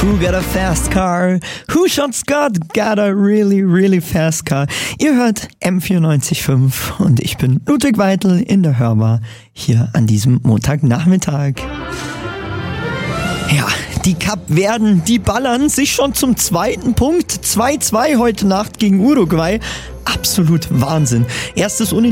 Who got a fast car? Who shots got a really, really fast car? Ihr hört M94.5 und ich bin Ludwig Weitel in der Hörbar hier an diesem Montagnachmittag. Ja, die Kapverden, die ballern sich schon zum zweiten Punkt. 2-2 heute Nacht gegen Uruguay. Absolut Wahnsinn. Erstes